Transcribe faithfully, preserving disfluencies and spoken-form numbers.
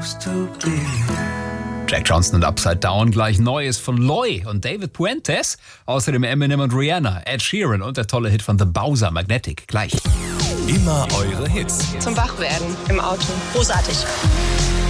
supposed to be. Jack Johnson und Upside Down, gleich Neues von Loy und David Puentes. Außerdem Eminem und Rihanna, Ed Sheeran und der tolle Hit von The Bowser, Magnetic. Gleich. Immer eure Hits. Zum Wachwerden im Auto. Großartig.